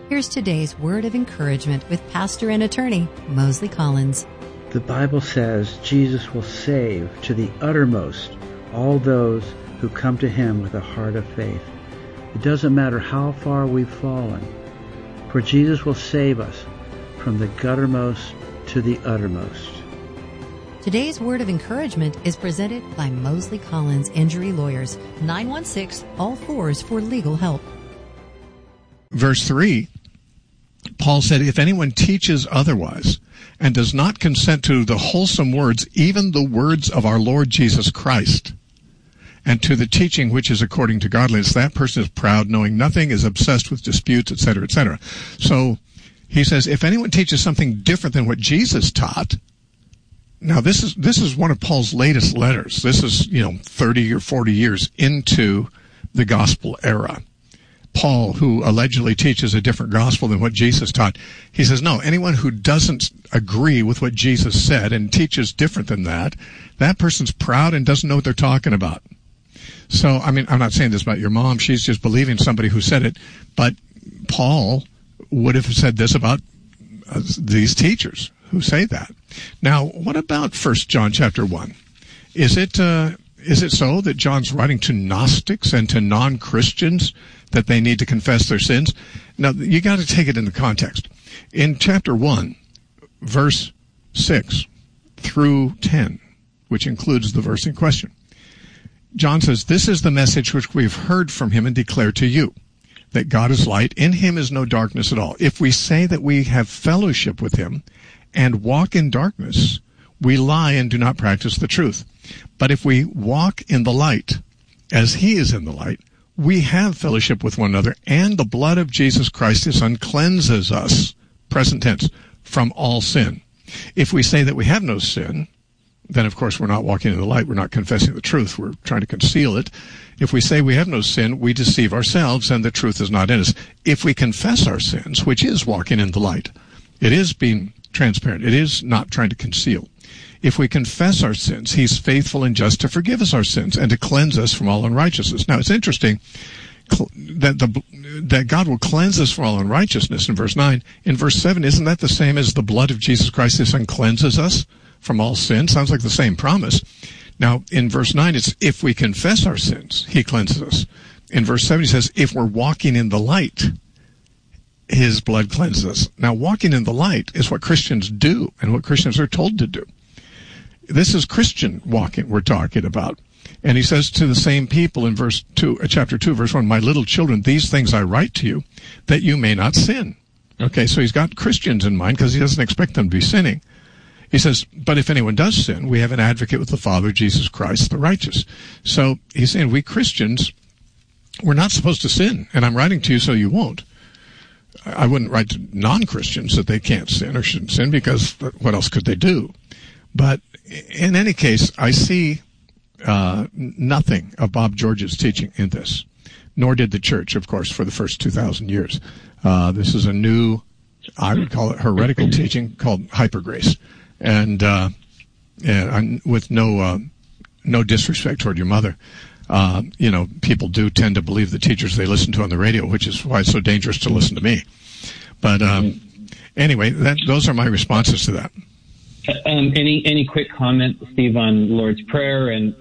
Here's today's word of encouragement with pastor and attorney Mosley Collins. The Bible says Jesus will save to the uttermost all those who come to him with a heart of faith. It doesn't matter how far we've fallen, for Jesus will save us from the guttermost to the uttermost. Today's word of encouragement is presented by Mosley Collins Injury Lawyers, 916-ALL-4s for legal help. Verse 3, Paul said, if anyone teaches otherwise and does not consent to the wholesome words, even the words of our Lord Jesus Christ, and to the teaching which is according to godliness, that person is proud, knowing nothing, is obsessed with disputes, etc., etc. So he says, if anyone teaches something different than what Jesus taught. Now, this is one of Paul's latest letters. This is, 30 or 40 years into the gospel era. Paul, who allegedly teaches a different gospel than what Jesus taught, he says, no, anyone who doesn't agree with what Jesus said and teaches different than that, that person's proud and doesn't know what they're talking about. So, I'm not saying this about your mom. She's just believing somebody who said it. But Paul would have said this about these teachers who say that. Now, what about 1 John chapter 1? Is it so that John's writing to Gnostics and to non-Christians that they need to confess their sins? Now, you got to take it into context. In chapter 1, verse 6 through 10, which includes the verse in question, John says, this is the message which we've heard from him and declare to you, that God is light, in him is no darkness at all. If we say that we have fellowship with him and walk in darkness, we lie and do not practice the truth. But if we walk in the light, as he is in the light, we have fellowship with one another, and the blood of Jesus Christ, his son, cleanses us, present tense, from all sin. If we say that we have no sin, then of course we're not walking in the light, we're not confessing the truth, we're trying to conceal it. If we say we have no sin, we deceive ourselves, and the truth is not in us. If we confess our sins, which is walking in the light, it is being transparent, it is not trying to conceal. If we confess our sins, he's faithful and just to forgive us our sins and to cleanse us from all unrighteousness. Now, it's interesting that God will cleanse us from all unrighteousness in verse 9. In verse 7, isn't that the same as the blood of Jesus Christ, his son, cleanses us from all sin? Sounds like the same promise. Now, in verse 9, it's if we confess our sins, he cleanses us. In verse 7, he says, if we're walking in the light, his blood cleanses us. Now, walking in the light is what Christians do and what Christians are told to do. This is Christian walking we're talking about. And he says to the same people in chapter 2, verse 1, my little children, these things I write to you, that you may not sin. Okay, so he's got Christians in mind because he doesn't expect them to be sinning. He says, but if anyone does sin, we have an advocate with the Father, Jesus Christ, the righteous. So he's saying we Christians, we're not supposed to sin, and I'm writing to you so you won't. I wouldn't write to non-Christians that they can't sin or shouldn't sin, because what else could they do? But in any case, I see nothing of Bob George's teaching in this, nor did the church, of course, for the first 2,000 years. This is a new, I would call it heretical teaching called hypergrace. And with no disrespect toward your mother, people do tend to believe the teachers they listen to on the radio, which is why it's so dangerous to listen to me. But anyway, those are my responses to that. Any quick comment, Steve, on Lord's Prayer and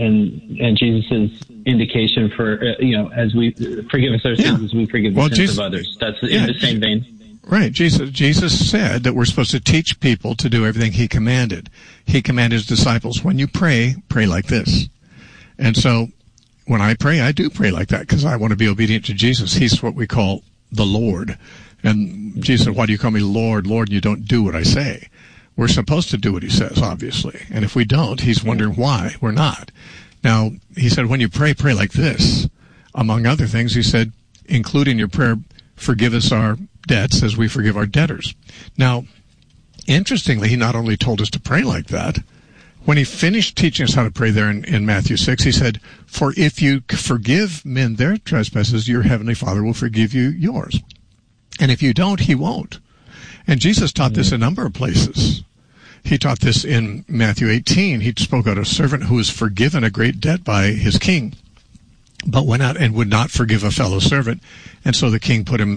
Jesus' indication for as we forgive us our sins as we forgive the sins of others. That's in the same vein. Right. Jesus said that we're supposed to teach people to do everything he commanded. He commanded his disciples, when you pray like this. And so when I pray, I do pray like that because I want to be obedient to Jesus. He's what we call the Lord. And Jesus said, why do you call me Lord, Lord, and you don't do what I say? We're supposed to do what he says, obviously. And if we don't, he's wondering why we're not. Now, he said, when you pray like this. Among other things, he said, include in your prayer, forgive us our debts as we forgive our debtors. Now, interestingly, he not only told us to pray like that, when he finished teaching us how to pray there in Matthew 6, he said, for if you forgive men their trespasses, your heavenly Father will forgive you yours. And if you don't, he won't. And Jesus taught this a number of places. He taught this in Matthew 18. He spoke out of a servant who was forgiven a great debt by his king, but went out and would not forgive a fellow servant. And so the king put him